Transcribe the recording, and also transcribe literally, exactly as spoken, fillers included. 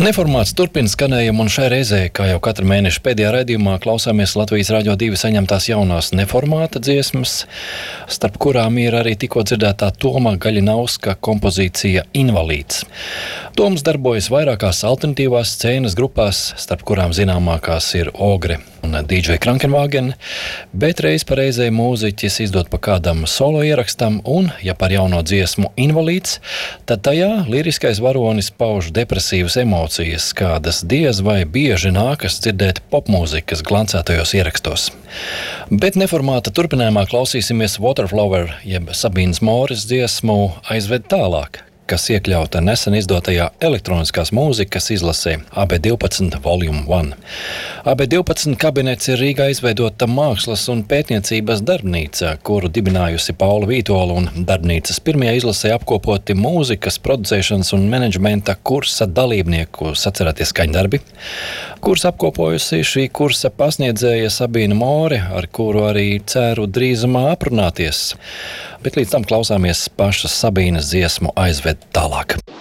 Neformāts turpina skanējumu, un šai reizē, kā jau katru mēnešu pēdējā raidījumā, klausāmies Latvijas Radio divi saņemtās jaunās neformāta dziesmas, starp kurām ir arī tikko dzirdētā Toma Gaļinauska kompozīcija Invalīds. Toms darbojas vairākās alternatīvās scēnas grupās, starp kurām zināmākās ir Ogre un D J Krankenwagen, bet reiz pa reizei mūziķis izdod pa kādam solo ierakstam, un, ja par jauno dziesmu Invalīds, tad tajā liriskais varonis pauž depresīvas emocijas, kādas diez vai bieži nākas dzirdēt popmūzikas glancētajos ierakstos. Bet neformāta turpinājumā klausīsimies Waterflower, jeb Sabīnas Moris dziesmu Aizved tālāk, kas iekļauta nesen izdotajā elektroniskās mūzikas izlasē A B divpadsmit Volume one. A B divpadsmit kabinets ir Rīgā izveidota mākslas un pētniecības darbnīca, kuru dibinājusi Paula Vītola, un darbnīcas pirmajā izlasē apkopoti mūzikas, producēšanas un menedžmenta kursa dalībnieku sacerētie skaņdarbi, kurs apkopojusi šī kursa pasniedzēja Sabīna More, ar kuru arī ceru drīzumā aprunāties. Bet līdz tam klausāmies pašas Sabīnas dziesmu Aizved tālāk.